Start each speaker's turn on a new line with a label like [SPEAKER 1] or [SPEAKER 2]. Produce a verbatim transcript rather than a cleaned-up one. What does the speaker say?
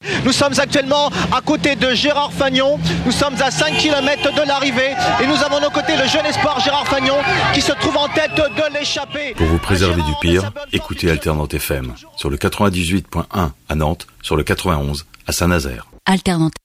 [SPEAKER 1] Nous sommes actuellement à côté de Gérard Fagnon. Nous sommes à cinq kilomètres de l'arrivée et nous avons à nos côtés le jeune espoir Gérard Fagnon qui se trouve en tête de l'échappée.
[SPEAKER 2] Pour vous préserver du pire, écoutez Alternante F M sur le quatre-vingt-dix-huit point un à Nantes, sur le quatre-vingt-onze à Saint-Nazaire.
[SPEAKER 3] Alternante.